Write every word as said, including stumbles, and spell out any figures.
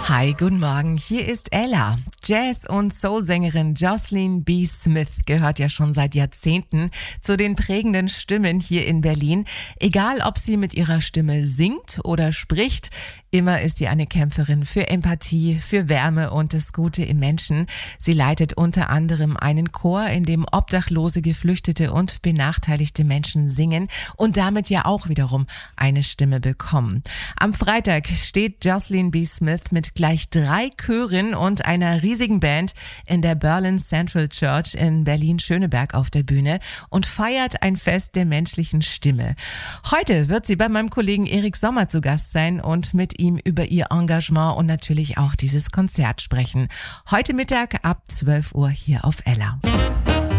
Hi, guten Morgen. Hier ist Ella. Jazz- und Soul-Sängerin Jocelyn B. Smith gehört ja schon seit Jahrzehnten zu den prägenden Stimmen hier in Berlin. Egal, ob sie mit ihrer Stimme singt oder spricht, immer ist sie eine Kämpferin für Empathie, für Wärme und das Gute im Menschen. Sie leitet unter anderem einen Chor, in dem obdachlose, geflüchtete und benachteiligte Menschen singen und damit ja auch wiederum eine Stimme bekommen. Am Freitag steht Jocelyn B. Smith mit gleich drei Chören und einer riesigen Band in der Berlin Central Church in Berlin-Schöneberg auf der Bühne und feiert ein Fest der menschlichen Stimme. Heute wird sie bei meinem Kollegen Erik Sommer zu Gast sein und mit ihm über ihr Engagement und natürlich auch dieses Konzert sprechen. Heute Mittag ab zwölf Uhr hier auf Ella.